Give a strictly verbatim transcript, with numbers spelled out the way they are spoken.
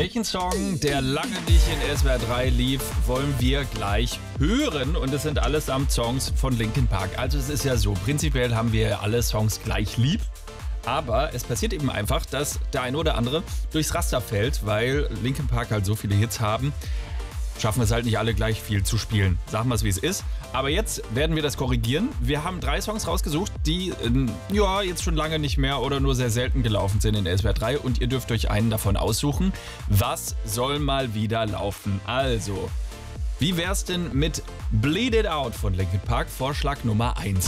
Welchen Song, der lange nicht in S W R drei lief, wollen wir gleich hören? Und es sind allesamt Songs von Linkin Park. Also es ist ja so, prinzipiell haben wir alle Songs gleich lieb. Aber es passiert eben einfach, dass der eine oder andere durchs Raster fällt, weil Linkin Park halt so viele Hits haben. Schaffen wir es halt nicht alle gleich viel zu spielen. Sagen wir es, wie es ist. Aber jetzt werden wir das korrigieren. Wir haben drei Songs rausgesucht, die äh, ja jetzt schon lange nicht mehr oder nur sehr selten gelaufen sind in S W R drei. Und ihr dürft euch einen davon aussuchen. Was soll mal wieder laufen? Also, wie wär's denn mit Bleed It Out von Linkin Park? Vorschlag Nummer eins.